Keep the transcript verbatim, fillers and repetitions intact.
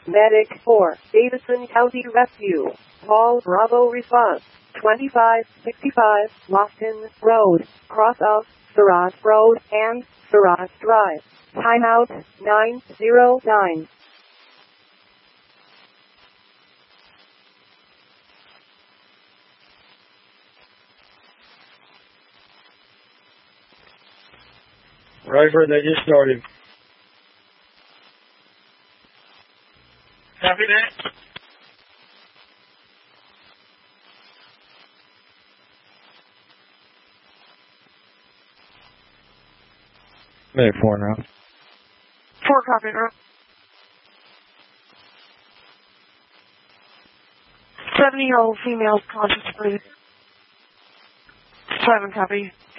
Medic four, Davidson County Rescue. Call Bravo response. twenty-five sixty-five Lofton Road, cross of Surratt Road and Surratt Drive. Timeout nine zero nine. River, they just started. Copy that. Medic four now. Four copy now. Seventy-year-old female conscious, please. Seven copy.